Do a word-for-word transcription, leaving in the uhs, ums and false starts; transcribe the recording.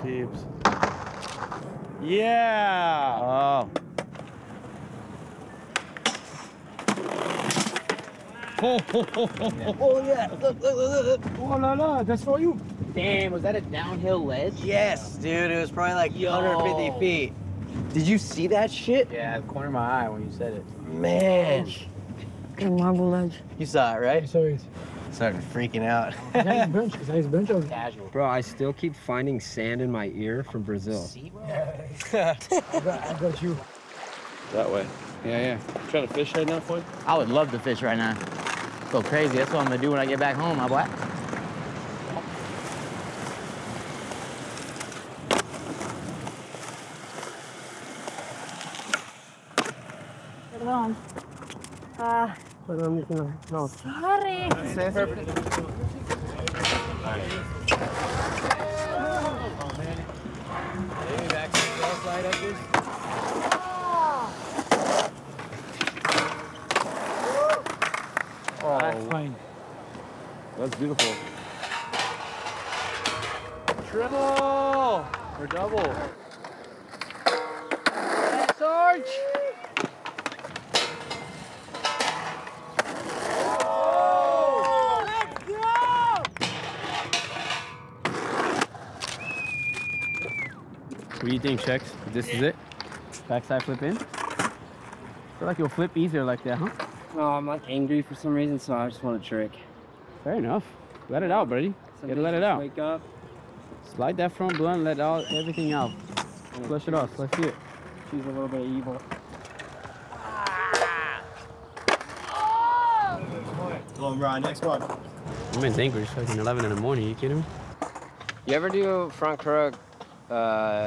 keeps. Yeah! Oh. Oh, oh, oh, oh, oh, yeah. Look, look, look, look. Oh, la, la, that's for you. Damn, was that a downhill ledge? Yes, dude. It was probably like Yo. one hundred fifty feet. Did you see that shit? Yeah, the corner of my eye when you said it. Man. A marble ledge. You saw it, right? So it's Started freaking out. nice bunch. It's a nice bunch of Casual. Bro, I still keep finding sand in my ear from Brazil. See, bro? I got, I got you. That way. Yeah, yeah. Trying to fish right now, Floyd? I would love to fish right now. Go crazy. That's what I'm gonna do when I get back home, my boy. Perdón. Ah, Perdón, no, no. sorry. Maybe back to the slide up this. Oh, that's fine. That's beautiful. Triple! Or double. Sarge! What do you think, Chex? This is it? Backside flip in? I feel like you'll flip easier like that, huh? No, I'm like angry for some reason, so I just want a trick. Fair enough. Let it out, buddy. Some Gotta let days it just out. Wake up. Slide that front blunt, let all everything out. Flush it off. Let's see it. Choose a little bit of evil. Come on, Ryan, next one. I'm in Anchorage, fucking eleven in the morning. You kidding me? You ever do front crook, uh,